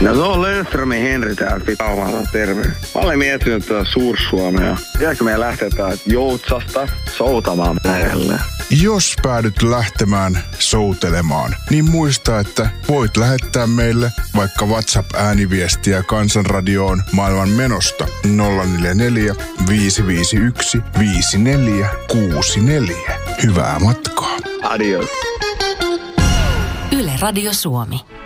No se on Löfströmin Henri täällä Pitauhalla, terve. Mä olen miettinyt tuota Suur-Suomea. Tiedätkö meidän lähteä täältä Joutsasta soutamaan merelle? Jos päädyt lähtemään soutelemaan, niin muista, että voit lähettää meille vaikka WhatsApp-ääniviestiä Kansanradioon maailman menosta 044 551 5464. Hyvää matkaa. Adios. Yle Radio Suomi.